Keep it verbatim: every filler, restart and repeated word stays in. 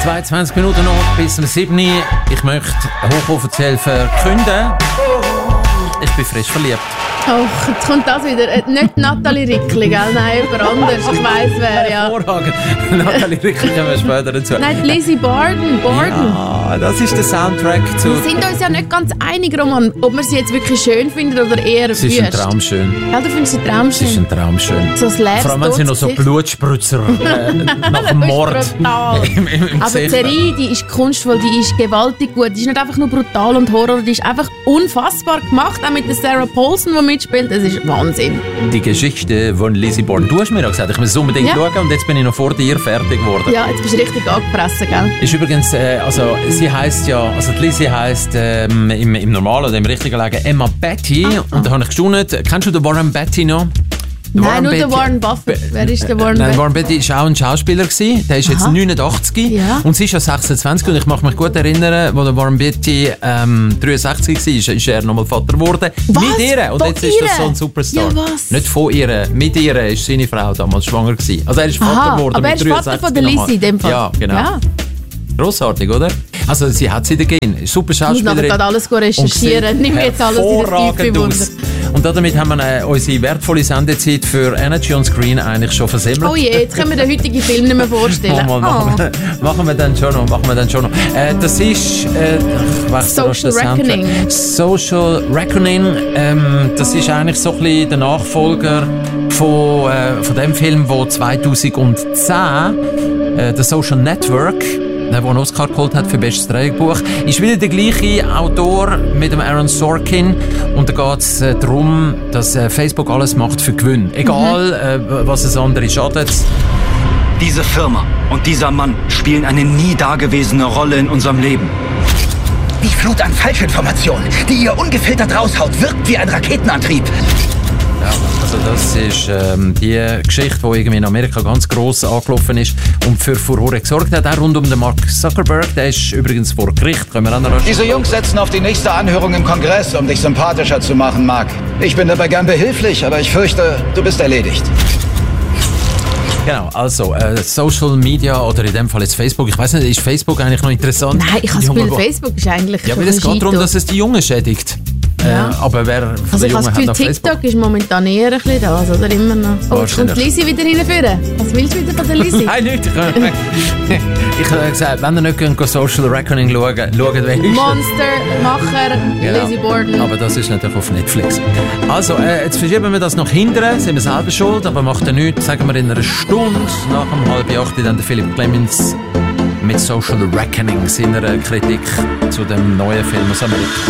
zweiundzwanzig Minuten noch bis zum sieben. Ich möchte hochoffiziell verkünden, ich bin frisch verliebt. Oh, jetzt kommt das wieder. Äh, nicht Nathalie Rickli, gell? Nein, jemand anders. Ich weiss wer, ja. Hervorragend. Nathalie Rickli kommen wir später dazu. Nein, Lizzie Borden. Borden. Ja, das ist der Soundtrack zu... Wir sind uns ja nicht ganz einig, Roman, ob wir sie jetzt wirklich schön finden oder eher wüst. Sie ist ein Traumschön. Ja, du findest sie traumschön? Sie ist ein Traumschön. So ein leeres Vor allem, wenn sie noch so Blutspritzer äh, nach dem Mord im, im, im Aber die Serie, die ist kunstvoll, die ist gewaltig gut. Die ist nicht einfach nur brutal und Horror, die ist einfach unfassbar gemacht, auch mit der Sarah Paulson, die mitspielt. Das ist Wahnsinn. Die Geschichte von Lizzie Borden. Du hast mir ja gesagt, ich muss es unbedingt ja. schauen und jetzt bin ich noch vor dir fertig geworden. Ja, jetzt bist du richtig angepresst, gell? Ist übrigens, äh, also sie heisst ja, also die Lizzie heisst ähm, im, im normalen oder im richtigen Leben Emma Betty. Ah, ah. Und da habe ich gestaunt. Kennst du den Warren Beatty noch? Der Nein, Warren nur Beatty. Der Warren Buffett. Wer ist der Warren Nein, Beatty? Warren Beatty war auch ein Schauspieler gewesen. Der ist Aha. jetzt neunundachtzig ja. und sie ist ja sechsundzwanzig und ich mag mich gut erinnern, als der Warren Beatty ähm, dreiundsechzig war, ist, ist er nochmal Vater geworden. Was? Mit ihr. Und von jetzt ihre? ist das so ein Superstar. Ja, was? Nicht von ihr, mit ihr ist seine Frau damals schwanger gewesen. Also er ist Vater Aha, geworden. Aber er ist Vater von der Lizzie in dem Fall. Ja, genau. Ja. Grossartig, oder? Also sie hat sie dagegen. Super Schauspielerin. Ich muss nachher alles recherchieren. Nimm jetzt alles in der Tiefe Wunder. Und damit haben wir äh, unsere wertvolle Sendezeit für Energy on Screen eigentlich schon versemmelt. Oh je, jetzt können wir den heutigen Film nicht mehr vorstellen. Mal, machen, oh. wir, machen wir dann schon noch. Machen wir dann schon noch. Äh, das ist äh, Social Reckoning. Social Reckoning. Ähm, das ist eigentlich so ein bisschen der Nachfolger von, äh, von dem Film, der zweitausendzehn äh, The Social Network, der einen Oscar geholt hat für bestes Drehbuch, ist wieder der gleiche Autor mit dem Aaron Sorkin. Und da geht es äh, darum, dass äh, Facebook alles macht für Gewinn. Egal, mhm. äh, was es andere schadet. Diese Firma und dieser Mann spielen eine nie dagewesene Rolle in unserem Leben. Die Flut an Falschinformationen, die ihr ungefiltert raushaut, wirkt wie ein Raketenantrieb. Ja, also das ist ähm, die Geschichte, die irgendwie in Amerika ganz gross angelaufen ist und für Furore gesorgt hat, auch rund um den Mark Zuckerberg. Der ist übrigens vor Gericht. Können wir auch noch Diese Jungs setzen auf die nächste Anhörung im Kongress, um dich sympathischer zu machen, Mark. Ich bin dabei gern behilflich, aber ich fürchte, du bist erledigt. Genau, also äh, Social Media oder in dem Fall jetzt Facebook. Ich weiß nicht, ist Facebook eigentlich noch interessant? Nein, ich habe das Gefühl, Facebook ist eigentlich... Ja, weil es geht darum, dass es die Jungen schädigt. Ja. Äh, aber wer von also den Jungen hat noch TikTok Facebook? ist momentan eher ein bisschen das, oder immer noch. Oh, jetzt kommt Lizzie wieder hinführen. Was willst du wieder von der Lizzie? Nein, nicht. Ich habe gesagt, wenn ihr nicht könnt, Social Reckoning schauen, schaut wenigstens. Monster, Macher, genau. Lizzie Borden. Aber das ist natürlich auf Netflix. Also, äh, jetzt verschieben wir das nach hinten, sind wir selber schuld, aber macht ja nichts. Sagen wir in einer Stunde, nach um halb acht, dann der Philipp Clemens mit Social Reckoning, seiner Kritik zu dem neuen Film aus Amerika.